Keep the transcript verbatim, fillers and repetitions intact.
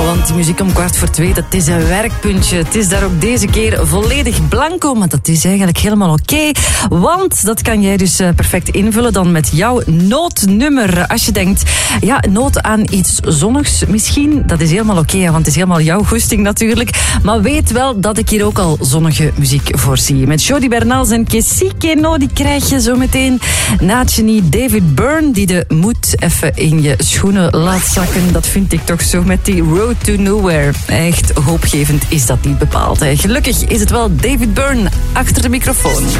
Want muziek om kwart voor twee, dat is een werkpuntje. Het is daar ook deze keer volledig blanco, maar dat is eigenlijk helemaal oké. Okay, want dat kan jij dus perfect invullen dan met jouw noodnummer. Als je denkt, ja, nood aan iets zonnigs misschien, dat is helemaal oké, okay, want het is helemaal jouw goesting natuurlijk. Maar weet wel dat ik hier ook al zonnige muziek voorzie. Met Jody Bernals en Kessie Keno, die krijg je zo meteen. Na het genie David Byrne, die de moed even in je schoenen laat zakken. Dat vind ik toch zo met die Road to Nowhere. Echt hoopgevend is dat niet bepaald. Hè. Gelukkig is het wel David Byrne achter de microfoon.